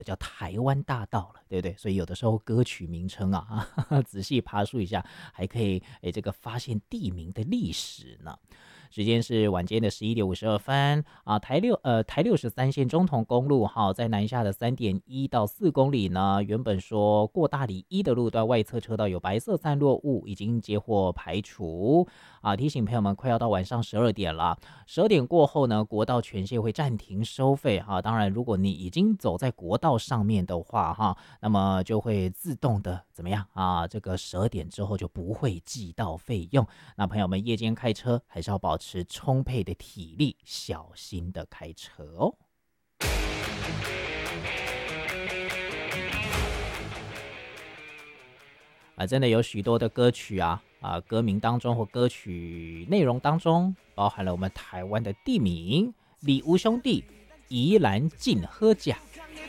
叫台湾大道了，对不对？所以有的时候歌曲名称啊，仔细爬梳一下，还可以这个发现地名的历史呢。时间是晚间的11:52啊，台63线中同公路哈，在南下的3.1到4公里呢，原本说过大里一的路段外侧车道有白色散落物，已经接获排除啊。提醒朋友们，快要到晚上12点了，12点过后呢，国道全线会暂停收费哈。当然，如果你已经走在国道上面的话哈，那么就会自动的怎么样啊？这个12点之后就不会计到费用。那朋友们夜间开车还是要保持充沛的体力，小心的开车哦。真的有许多的歌曲歌名当中或歌曲内容当中，包含了我们台湾的地名，李吴兄弟、宜兰进喝甲。